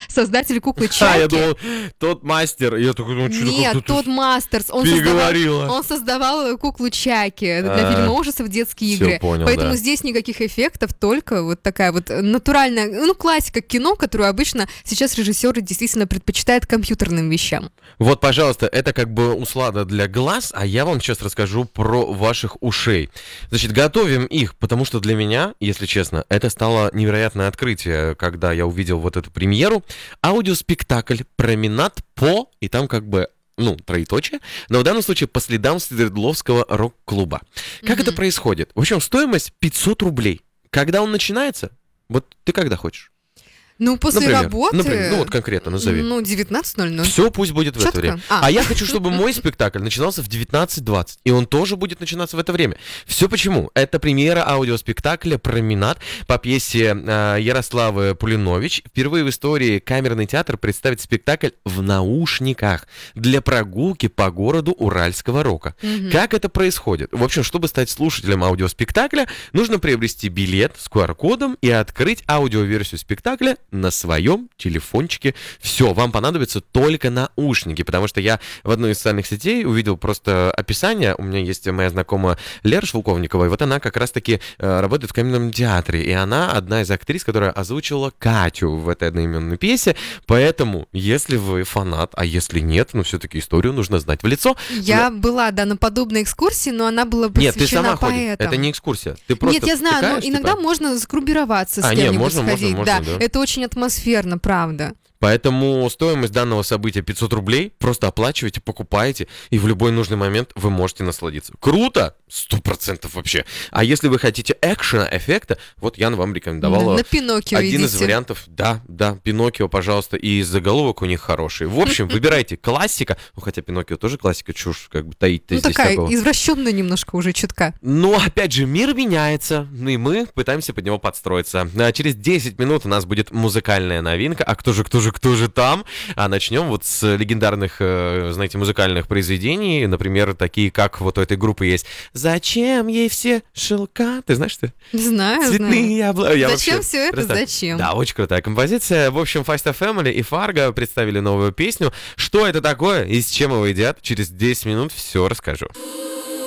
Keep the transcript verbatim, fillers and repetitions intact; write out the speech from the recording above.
создатель куклы А, Чаки. я думал, тот мастер. Я такой, ну что, Нет, как-то тот ты Мастерс, он создавал, переговорила. он создавал куклу Чаки для А, фильма ужасов «Детские всё, игры». понял, Поэтому да. здесь никаких эффектов, только вот такая вот натуральная, ну, классика кино, которую обычно сейчас режиссеры действительно предпочитают компьютерным вещам. Вот, пожалуйста, это как бы услада для глаз, а я вам сейчас расскажу про ваших ушей. Значит, готовим их, потому что для меня, если честно, это стало невероятное открытие, когда я увидел вот эту премьеру. Аудиоспектакль «Променад по...» и там как бы, ну, троеточие, но в данном случае по следам Свердловского рок-клуба. Как Мгм. это происходит? В общем, стоимость пятьсот рублей. Когда он начинается? Вот ты когда хочешь? Ну, после Например, работы... например, ну вот конкретно назови. Ну, девятнадцать ноль ноль. Все пусть будет в это Чётко? время. А. А. я хочу, чтобы мой спектакль начинался в девятнадцать двадцать. И он тоже будет начинаться в это время. Все почему? Это премьера аудиоспектакля «Променад» по пьесе э, Ярославы Пулинович. Впервые в истории камерный театр представит спектакль в наушниках для прогулки по городу уральского рока. Мгм. Как это происходит? В общем, чтобы стать слушателем аудиоспектакля, нужно приобрести билет с ку ар-кодом и открыть аудиоверсию спектакля на своем телефончике. Все, вам понадобятся только наушники, потому что я в одной из социальных сетей увидел просто описание. У меня есть моя знакомая Лера Шелковникова, и вот она как раз-таки э, работает в камерном театре, и она одна из актрис, которая озвучила Катю в этой одноименной пьесе. Поэтому, если вы фанат, а если нет, ну все-таки историю нужно знать в лицо. Я была, да, на подобной экскурсии, но она была Нет, ты посвящена сама ходишь. поэтам. Это не экскурсия. Ты просто Нет, я знаю, но втыкаешь, иногда типа. можно сгруппироваться с А, не, кем-нибудь, можно, можно, сходить. можно, да. да. Это очень атмосферно, правда. Поэтому стоимость данного события пятьсот рублей. Просто оплачиваете, покупаете, и в любой нужный момент вы можете насладиться. Круто? Сто процентов вообще. А если вы хотите экшена-эффекта, вот Яна вам рекомендовала На Пиноккио один из идите. вариантов. Да, да, Пиноккио, пожалуйста, и заголовок у них хороший. В общем, выбирайте классика. Ну, хотя Пиноккио тоже классика, чушь, как бы таить-то Ну, здесь такая такого. извращенная немножко уже чутка. Но, опять же, мир меняется, ну и мы пытаемся под него подстроиться. А через десять минут у нас будет музыкальная новинка. А кто же, кто же, кто же там? А начнем вот с легендарных, э, знаете, музыкальных произведений. Например, такие, как вот у этой группы есть «Зачем ей все шелка?» Ты знаешь, что? Не знаю, знаю. Цветные яблоки. Я Зачем вообще- все это? Представь. Зачем? Да, очень крутая композиция. В общем, Five Star Family и Fargo представили новую песню. Что это такое и с чем его едят? Через десять минут все расскажу.